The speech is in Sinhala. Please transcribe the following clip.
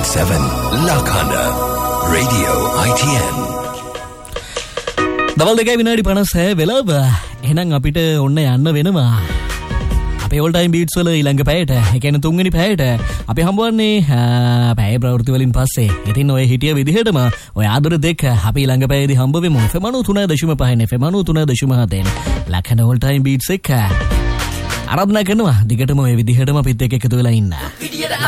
7 Lakanda Radio ITN. දවල් 2:56 වෙලාව. එහෙනම් අපිට ඔන්න යන්න වෙනවා. අපේ ඕල් ටයිම් බීට්ස් වල ඊළඟ පැයට, ඒ කියන්නේ තුන්වෙනි පැයට අපි හම්බවන්නේ පැය ප්‍රවෘත්ති වලින් පස්සේ. ඉතින් ඔය හිටිය විදිහටම ඔය ආදර දෙක අපි ඊළඟ පැයේදී හම්බ වෙමු. FM 93.5 FM 93.7 ලකන all time beats එක ආරාධනා කරනවා දිගටම ඔය විදිහටම අපිත් එක්ක එකතු වෙලා ඉන්න.